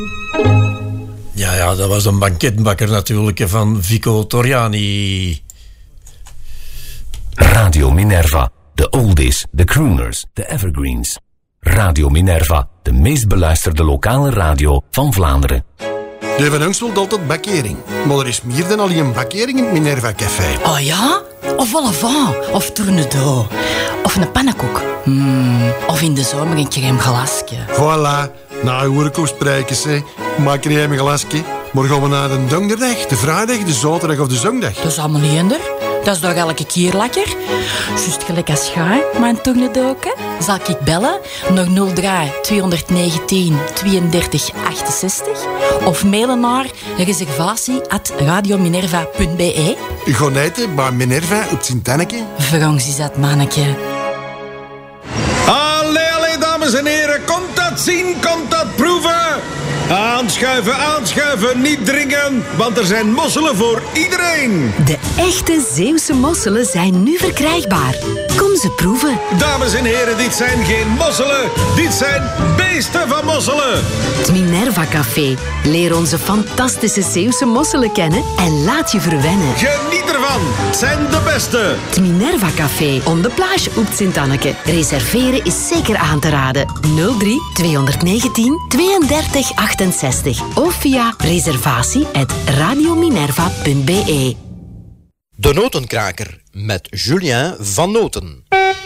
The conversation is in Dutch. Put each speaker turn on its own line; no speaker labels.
Ja, dat was een banketbakker natuurlijk van Vico Torriani.
Radio Minerva, de oldies, de crooners, de evergreens. Radio Minerva, de meest beluisterde lokale radio van Vlaanderen.
De Van Hunks wil altijd bakkering. Maar er is meer dan alleen bakkering in het Minerva Café.
Oh ja? Of vol au vent, of tourne-dos. Of een pannenkoek. Of in de zomer een crème glaasje.
Voilà, na uw workopsprijkjes, maak er een glasje. Maar gaan we naar de donderdag, de vrijdag, de zaterdag of de zondag?
Dat is allemaal niet eender. Dat is toch elke keer lekker? Juist gelijk als jij, mijn tournedoken. Zal ik bellen naar 03 219 32 68 of mailen naar reservatie@radiominerva.be.
U gaat eten bij Minerva op Sint-Anneke.
Frans is dat manneke.
Allee, dames en heren, komt dat zien, komt dat proeven? Aanschuiven, niet dringen, want er zijn mosselen voor iedereen.
De echte Zeeuwse mosselen zijn nu verkrijgbaar. Kom ze proeven.
Dames en heren, dit zijn geen mosselen, dit zijn beesten van mosselen.
Het Minerva Café. Leer onze fantastische Zeeuwse mosselen kennen en laat je verwennen.
Geniet ervan, het zijn de beste.
Het Minerva Café, on de plage op Sint-Anneke. Reserveren is zeker aan te raden. 03 219 32 68 of via reservatie@radiominerva.be.
De Notenkraker met Julien van Noten.